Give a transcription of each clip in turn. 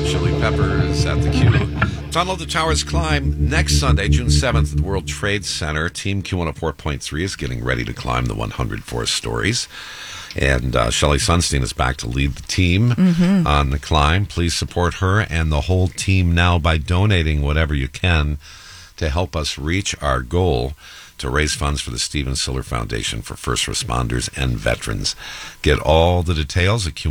Chili Peppers at the Q. Tunnel to Towers climb next Sunday, June 7th at the World Trade Center. Team Q104.3 is getting ready to climb the 104 stories. And Shelley Sunstein is back to lead the team on the climb. Please support her and the whole team now by donating whatever you can to help us reach our goal to raise funds for the Steven Siller Foundation for First Responders and Veterans. Get all the details at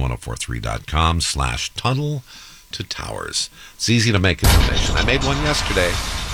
q1043.com/tunnel to towers. It's easy to make a donation. I made one yesterday.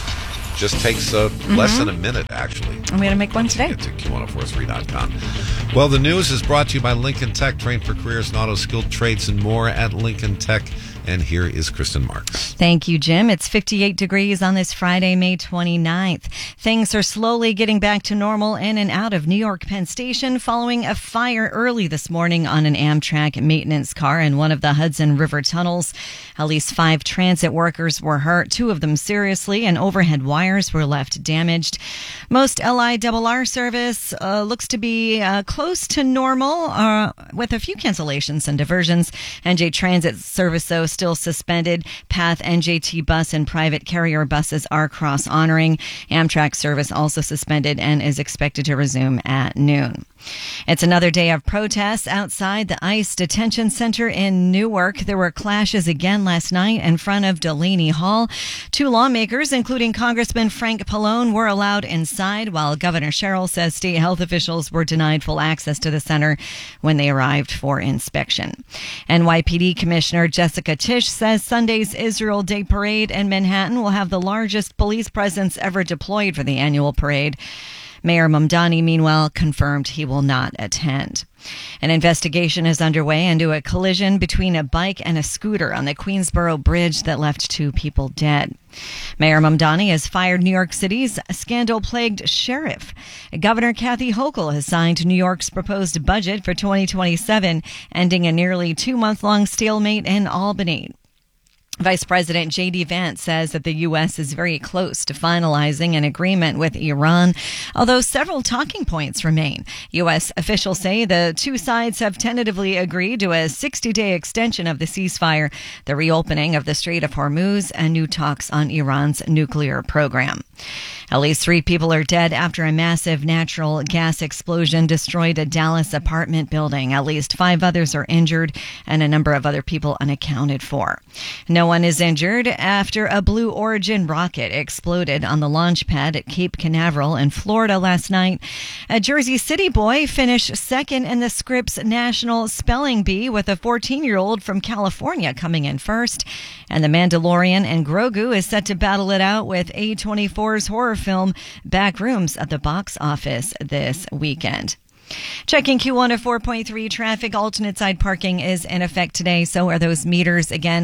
Just takes less than a minute, actually. I'm going to make one today. Get to q1043.com. Well, the news is brought to you by Lincoln Tech. Train for careers in auto, skilled trades, and more at Lincoln Tech. And here is Kristen Marks. Thank you, Jim. It's 58 degrees on this Friday, May 29th. Things are slowly getting back to normal in and out of New York Penn Station following a fire early this morning on an Amtrak maintenance car in one of the Hudson River tunnels. At least 5 transit workers were hurt, 2 of them seriously, and overhead wires were left damaged. Most LIRR service looks to be close to normal with a few cancellations and diversions. NJ Transit service, though, still suspended. Path, NJT bus, and private carrier buses are cross-honoring. Amtrak service also suspended and is expected to resume at noon. It's another day of protests outside the ICE detention center in Newark. There were clashes again last night in front of Delaney Hall. 2 lawmakers, including Congressman Frank Pallone, were allowed inside, while Governor Sherrill says state health officials were denied full access to the center when they arrived for inspection. NYPD Commissioner Jessica Tisch says Sunday's Israel Day Parade in Manhattan will have the largest police presence ever deployed for the annual parade. Mayor Mamdani, meanwhile, confirmed he will not attend. An investigation is underway into a collision between a bike and a scooter on the Queensboro Bridge that left 2 people dead. Mayor Mamdani has fired New York City's scandal-plagued sheriff. Governor Kathy Hochul has signed New York's proposed budget for 2027, ending a nearly 2-month-long stalemate in Albany. Vice President J.D. Vance says that the U.S. is very close to finalizing an agreement with Iran, although several talking points remain. U.S. officials say the 2 sides have tentatively agreed to a 60-day extension of the ceasefire, the reopening of the Strait of Hormuz, and new talks on Iran's nuclear program. At least 3 people are dead after a massive natural gas explosion destroyed a Dallas apartment building. At least 5 others are injured and a number of other people unaccounted for. No one is injured after a Blue Origin rocket exploded on the launch pad at Cape Canaveral in Florida last night. A Jersey City boy finished second in the Scripps National Spelling Bee, with a 14-year-old from California coming in first. And The Mandalorian and Grogu is set to battle it out with A24's horror film Backrooms at the box office this weekend. Checking Q104.3 traffic. Alternate side parking is in effect today. So are those meters again.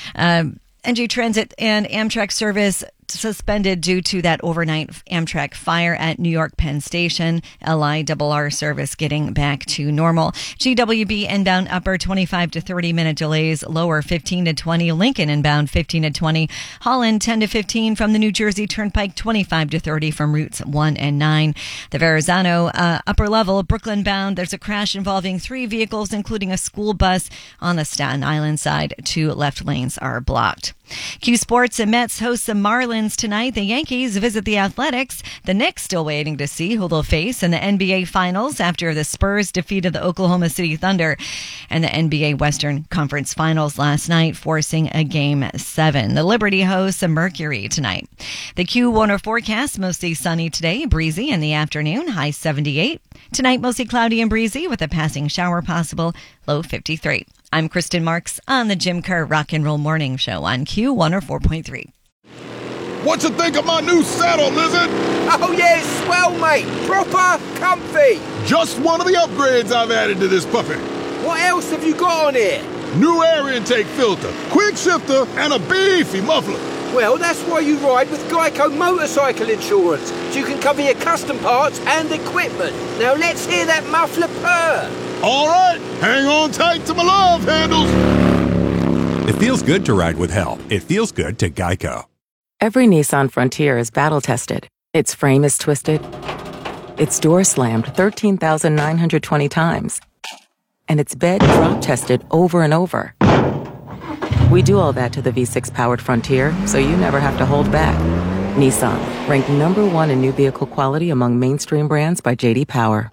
NJ Transit and Amtrak service suspended due to that overnight Amtrak fire at New York Penn Station. LIRR service getting back to normal. GWB inbound upper 25 to 30 minute delays, lower 15 to 20. Lincoln inbound 15 to 20. Holland 10 to 15 from the New Jersey Turnpike, 25 to 30 from routes 1 and 9. The Verrazano upper level Brooklyn bound. There's a crash involving 3 vehicles, including a school bus on the Staten Island side. 2 left lanes are blocked. Q Sports and Mets host the Marlins tonight. The Yankees visit the Athletics. The Knicks still waiting to see who they'll face in the NBA Finals after the Spurs defeated the Oklahoma City Thunder and the NBA Western Conference Finals last night, forcing a Game 7. The Liberty hosts the Mercury tonight. The Q104 forecast, mostly sunny today, breezy in the afternoon, high 78. Tonight, mostly cloudy and breezy with a passing shower possible, low 53. I'm Kristen Marks on the Jim Kerr Rock and Roll Morning Show on Q104.3. What you think of my new saddle, Lizard? Oh, yeah, it's swell, mate. Proper comfy. Just one of the upgrades I've added to this puppy. What else have you got on here? New air intake filter, quick shifter, and a beefy muffler. Well, that's why you ride with Geico Motorcycle Insurance, so you can cover your custom parts and equipment. Now let's hear that muffler purr. All right, hang on tight to my love handles. It feels good to ride with help. It feels good to Geico. Every Nissan Frontier is battle-tested. Its frame is twisted. Its door slammed 13,920 times. And its bed drop-tested over and over. We do all that to the V6 powered Frontier, so you never have to hold back. Nissan, ranked #1 in new vehicle quality among mainstream brands by J.D. Power.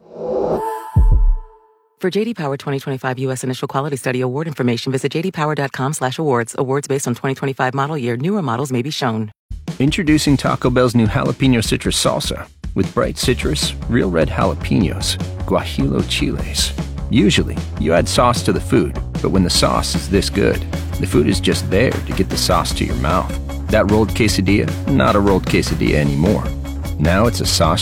For J.D. Power 2025 U.S. Initial Quality Study award information, visit jdpower.com/awards. Awards based on 2025 model year. Newer models may be shown. Introducing Taco Bell's new Jalapeno Citrus Salsa. With bright citrus, real red jalapenos, guajillo chiles. Usually, you add sauce to the food, but when the sauce is this good, the food is just there to get the sauce to your mouth. That rolled quesadilla, not a rolled quesadilla anymore. Now it's a sauce